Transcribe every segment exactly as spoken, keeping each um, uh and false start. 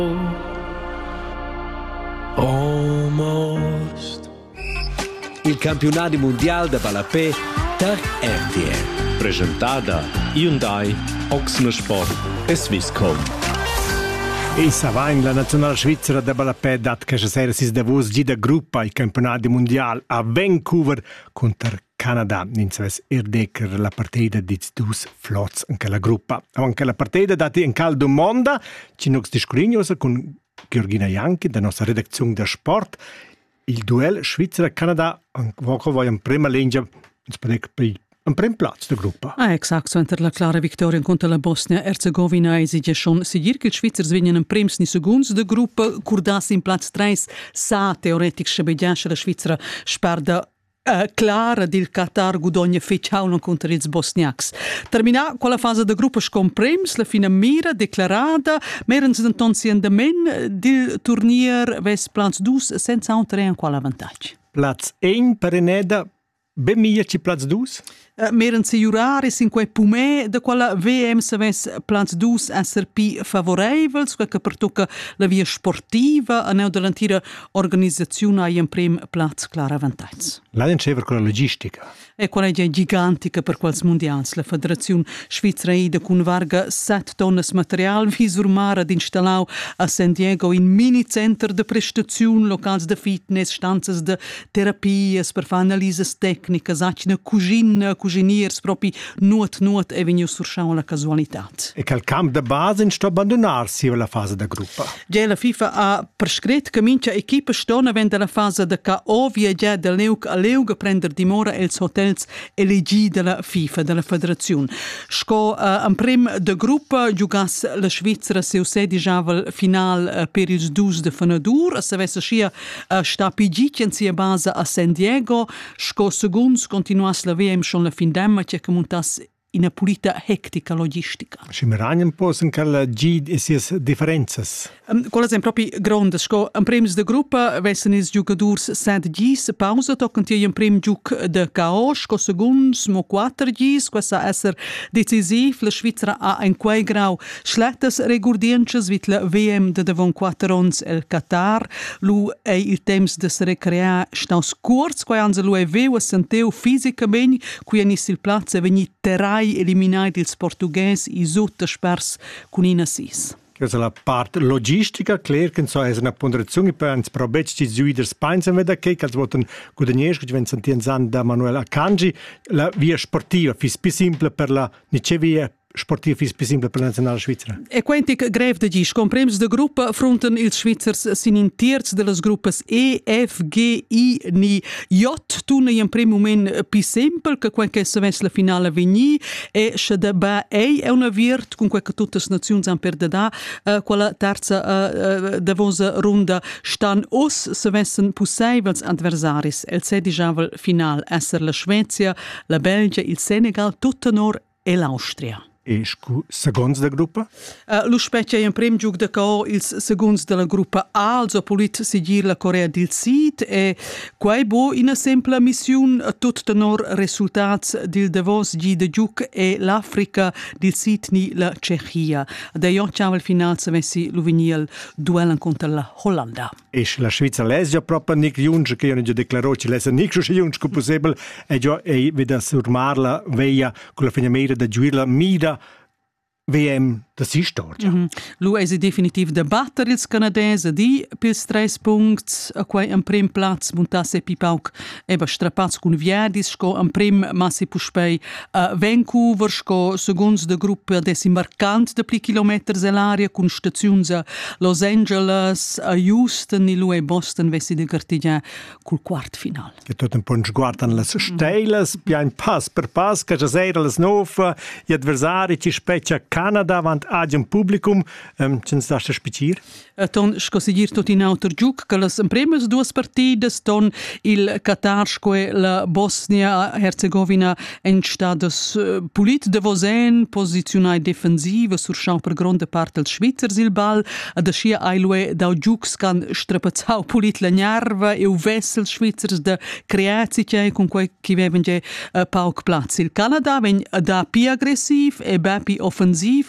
Almost. Il campionato mondiale da Ballapè per R T L. Presentata Hyundai, Oxner Sport e Swisscom. E Savain, la nazionale svizzera da Ballapè dat che sera si davos gida gruppa il campionato mondiale a Vancouver contro Canada. Ninzves erdeker la partita di dus flots anche la gruppa. Anche la partita dati in caldo monda, ci nox discorignosa con Georgina Janchi, da nostra redazione da sport. Il duel Svizzera-Canada, anche voi in prima linea, per un primo platz der gruppa. Ah, exakt, so la clara victoria contro la Bosnia-Herzegovina e si già schon sigir che i Svizzers vinien in prims ni segunds der gruppa, curdas in platz tre, sa teoretic scebegiasce la Svizzera sperda Uh, clara del Qatar gudogna fecciauna contro ils bosniacs. Terminà quella fase del gruppo scomprems, la fine mira declarata, merens d'antonsi andamen del turnier ves platz dus senza un tre quale vantaggio. Platz un per Eneda, ben meglio ci platz dus? Uh, merens si juraris in quei pumè de quella V M se ves platz dus esser pi favorevels, quel che pertocca la via sportiva, a neu dell'antira organizzazione hai in prim platz clara vantaggio. La diceva con la logistica. E quella è gigantica per quals mondials. La Federazione Svizzera con varga set tonnes material visurmar ad installau a San Diego in mini center de prestazione, locals de fitness, stanzas de terapias per fare analises tecnicas, acina cucina, cuciniers, proprio nuot nuot e vegniu surschau la casualitat. E che il camp de base in sto abbandonarsi la fase da gruppa. Già la FIFA ha prescritto che mincha equipa stona vende la fase de K O via già del Leug a Leug prender dimora els hotels elegi della FIFA, della Federazione. Sco uh, in prim de gruppa giugas la Svizzera seu sedijavel final uh, per ils dus de Fenadur, se vesse scia uh, sta pigicien sia base a San Diego, sco segunds continuas la V M schon la fin d'emma che montas in una pulita hectica logistica. Ci mi ragna un po' anche la G e sias differenze. Um, Quelle sono proprio grandi. In primis de gruppa vessen is giocadors sette gis pausa, toccant io in prim giuc de K O, sco segunds mo quattro gis, questa esser decisiv. La Svizzera ha in quei grau schlettes regurdiences vit la V M de devon quattro ons el Qatar. Lu è il temps de se recrear staus curz, quai anze lu è veu e senteu fisicamente, qui anis il platz e veni terrai eliminati ils portugues i sutta spers con ina sis. Questa è la parte logistica, clear che so è una ponderazione per uns probecci zuiders pensen veda che che voten gudaniesco che vensan tienzan da Manuel Akanji la via sportiva fis più simple per la nicevia sportiv is più simple per la nazionale svizzera. E quentic grev de gis, comprems de gruppa fronten ils Svizzers sin in terz de las gruppas E, F, G, I, ni J, tuna in prim moment più simple che quel che se ves la finale vegni e se de ba E è una virt con quel che tutte le nazioni han per da uh, quella terza uh, uh, davosa ronda stan os se vessen possibils adversaris. El sedijavel final esser la Svezia, la Belgia, il Senegal, tutta nor e l'Austria. E scu seconds da gruppa? Uh, lo specie in prim giug de K O ils seconds della gruppa A, also polit sigir la Corea del Sud e quai bo in a sempla mission tot tenor resultats dil davos gi de giug e l'Africa del Sud ni la Cechia. Da io ciao al final se vessi lo veniel duel contro la Hollanda. E la Svizzera les già proprio Nick Junge che io già declarò ci les Nick Junge che possibile e già e veda surmarla veia con la finamera da giurla mira V M da si storgia. Mm-hmm. Lu è definitiv de batter ils canadese di pils tres punts a quai en prim platz montasse pipauk eba strapats cun viadis sco en prim massi puspei a Vancouver sco segunds de gruppa desimbarcant de pli kilometers ell'aria cun staziuns a Los Angeles, a Houston e lu e Boston vessi de gartiglia cul quart final. Che tot un po' guardan las steilas, pian pass per pass, che già sera las nova, gli adversari ci speccia Canada vant agem publicum, um, cens da sta spicir? Ton scosigir tot in autor giuc che las primas duas partidas ton il Qatar sque la Bosnia-Herzegovina en stadas uh, polit de vosen posizionai defensiva sur schau per gronda parte il Svizzers il bal ad a scia ailue da giuc can strapazzau polit la nerva e u vessel Svizzers de creazice con quei chi veven je uh, pauk platz. Il Canada ven da pi aggressiv e ba pi offensiv fa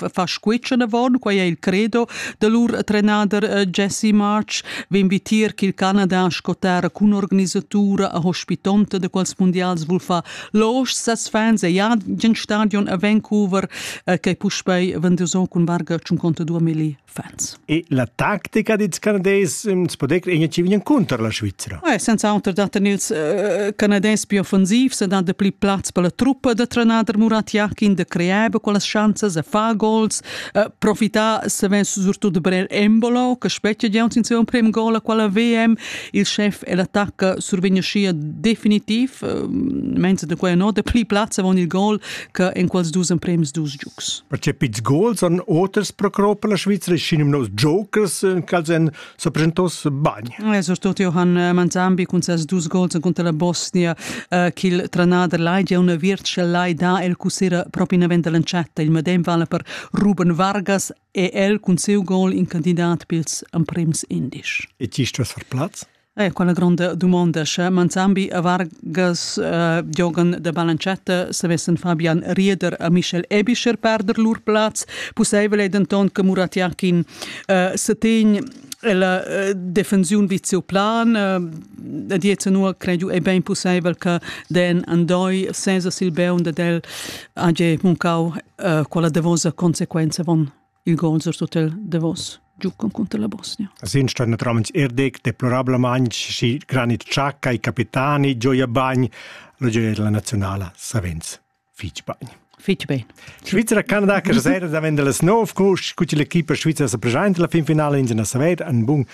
squetcha navon, qua è il credo de lur trenader uh, Jesse March, vi invitir che il Canada scottare con organizzatura a ospitante de quals mondials vul fa los ses fans e ja gen stadion a Vancouver uh, che puspei venduso con varga cinquantadue mila fans. E la tattica dei canadesi um, si può dire che ci viene contro la Svizzera? Eh, senza altro data nels uh, canadesi più offensiv, se dà de pli plats per la truppa de trenader Murat Yakin de creare quelle chance e fa goals, uh, profita se ven soprattutto per Embolo che specchia di un in primo gol a quella V M, il chef e l'attacco survegnoscia definitiv, uh, mentre de quella no de pli plats avon il gol che in quels dus in prems dus giucs. Perché pizz goals on otters pro per la Svizzera scinum nos jokers che sen so presentos bagni. Eh, soprattutto Johan Manzambi con ses dus goals contro la Bosnia uh, che il trenader lai è una virtual lai da el cusera proprio in avenda lancetta il medem vale per Ruben Vargas e el con seu gol in candidat pils en prems indisch. E ci sto per plats? Eh, quella grande domanda. Manzambi e Vargas uh, giogan de balancetta se vessen Fabian Rieder e Michel Ebischer perder lur plats. Possibile denton che Murat Yakin uh, se tegn e la uh, defensiun vizio plan uh, dietro nu credo è ben possibile che den andoi senza Silbeun del age muncau uh, quella devosa conseguenza von il gol sur total devos giocano contro la Bosnia. Sin sta naturalmente erdec deplorablemente si granit Ciacca i capitani Gioia Bagn la gioia nazionale Savens Fitch Bagn. Fitch bene. Svizzera Canada che sera da vende le nove con l'equipe svizzera se presenta la fin finale in una savera un buon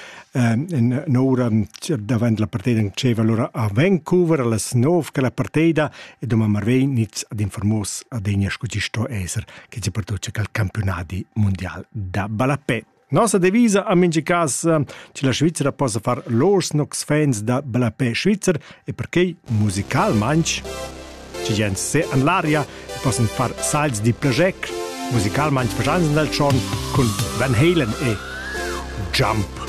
in un'ora da vende la partita in Ceva allora a Vancouver alle nove che la partita e domani marvei niz ad informars ad egna scucisto eser che ci produce il campionato mondiale da Balapè. Nostra devisa a mingi cas che la Svizzera possa far los nox fans da Balapè Svizzer e perché musical manch ci gens se an l'aria possono far salts di project musical manch versanzen dal schon con Van Halen e Jump.